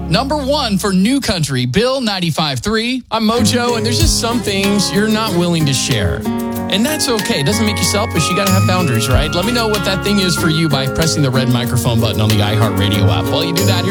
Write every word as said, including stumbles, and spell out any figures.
Number one for New Country, Bill ninety-five three. I'm Mojo, and there's just some things you're not willing to share. And that's okay. It doesn't make you selfish. You got to have boundaries, right? Let me know what that thing is for you by pressing the red microphone button on the iHeartRadio app. While you do that,